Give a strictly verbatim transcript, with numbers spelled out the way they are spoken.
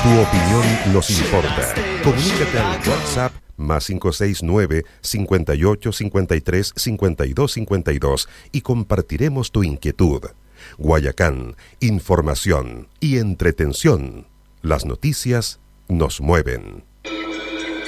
Tu opinión nos importa. Comunícate al WhatsApp más cinco seis nueve, cincuenta y ocho, cincuenta y tres, cincuenta y dos, cincuenta y dos y compartiremos tu inquietud. Guayacán, información y entretención. Las noticias nos mueven.